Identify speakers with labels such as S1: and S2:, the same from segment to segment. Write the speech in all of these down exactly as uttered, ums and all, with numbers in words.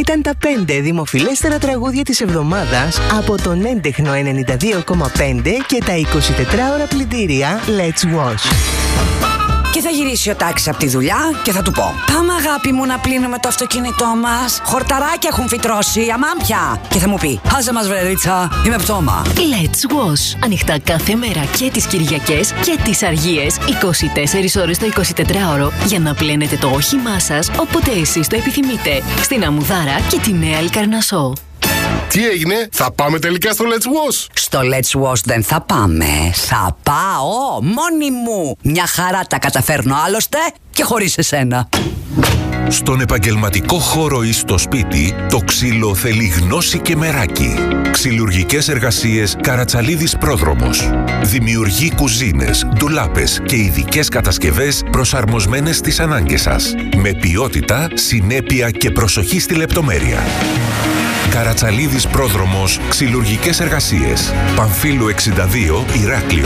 S1: Ήταν τα πέντε δημοφιλέστερα τραγούδια της εβδομάδας από τον έντεχνο ενενήντα δύο κόμμα πέντε και τα εικοσιτετράωρα πλυντήρια Let's Wash.
S2: Και θα γυρίσει ο Τάκης από τη δουλειά και θα του πω: πάμε αγάπη μου να πλύνουμε το αυτοκίνητό μας. Χορταράκια έχουν φυτρώσει, αμάμπια. Και θα μου πει: άσε μας βρερίτσα, είμαι πτώμα.
S3: Let's Wash. Ανοιχτά κάθε μέρα και τις Κυριακές και τις Αργίες, είκοσι τέσσερις ώρες το εικοσιτετράωρο, για να πλένετε το όχημά σας όποτε εσείς το επιθυμείτε. Στην Αμμουδάρα και τη Νέα Λικαρνασσό.
S4: Τι έγινε, θα πάμε τελικά στο Let's Wash?
S2: Στο Let's Wash δεν θα πάμε. Θα πάω μόνη μου. Μια χαρά τα καταφέρνω άλλωστε και χωρίς εσένα.
S5: Στον επαγγελματικό χώρο ή στο σπίτι, το ξύλο θέλει γνώση και μεράκι. Ξυλουργικές εργασίες Καρατσαλίδης Πρόδρομος. Δημιουργεί κουζίνες, ντουλάπες και ειδικές κατασκευές προσαρμοσμένες στις ανάγκες σας. Με ποιότητα, συνέπεια και προσοχή στη λεπτομέρεια. Καρατσαλίδης Πρόδρομος, ξυλουργικές εργασίες. Παμφύλου εξήντα δύο, Ηράκλειο.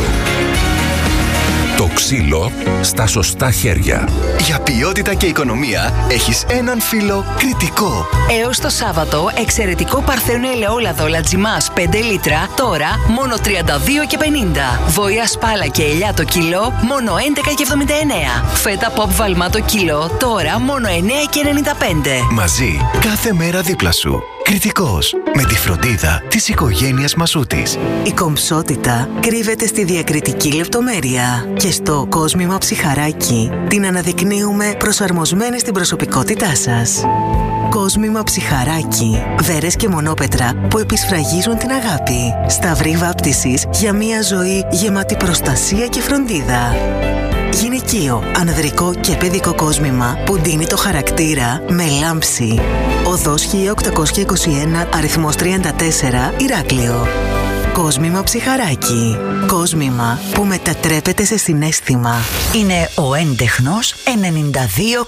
S5: Το ξύλο στα σωστά χέρια.
S6: Για ποιότητα και οικονομία έχεις έναν φίλο Κρητικό.
S3: Έως το Σάββατο, εξαιρετικό παρθένο ελαιόλαδο Λατζιμάς πέντε λίτρα, τώρα μόνο τριάντα δύο και πενήντα. Βοήα σπάλα και ελιά το κιλό, μόνο έντεκα και εβδομήντα εννέα. Φέτα pop βαλμά το κιλό, τώρα μόνο εννέα και ενενήντα πέντε.
S6: Μαζί, κάθε μέρα δίπλα σου. Κρητικός, με τη φροντίδα της οικογένειας Μασούτης.
S7: Η κομψότητα κρύβεται στη διακριτική λεπτομέρεια και στο κόσμημα ψυχαράκι την αναδεικνύουμε προσαρμοσμένη στην προσωπικότητά σας. Κόσμημα ψυχαράκι, βέρες και μονόπετρα που επισφραγίζουν την αγάπη. Σταυρή βάπτισης για μια ζωή γεμάτη προστασία και φροντίδα. Γυναικείο, ανδρικό και παιδικό κόσμημα που ντύνει το χαρακτήρα με λάμψη. Οδός χίλια οκτακόσια είκοσι ένα, αριθμός τριάντα τέσσερα, Ηράκλειο. Κόσμημα ψυχαράκι. Κόσμημα που μετατρέπεται σε συναίσθημα.
S2: Είναι ο έντεχνος ενενήντα δύο